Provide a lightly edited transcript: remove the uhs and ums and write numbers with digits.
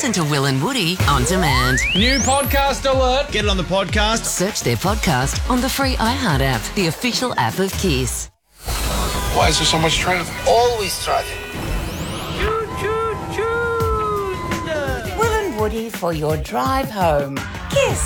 Listen to Will and Woody on demand. New podcast alert. Get it on the podcast. Search their podcast on the free iHeart app, the official app of Kiss. Why is there so much traffic? Always traffic. Will and Woody for your drive home. Kiss